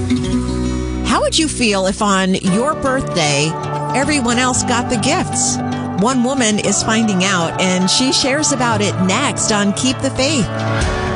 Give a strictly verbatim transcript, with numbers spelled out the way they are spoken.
How would you feel if on your birthday, everyone else got the gifts? One woman is finding out, and she shares about it next on Keep the Faith.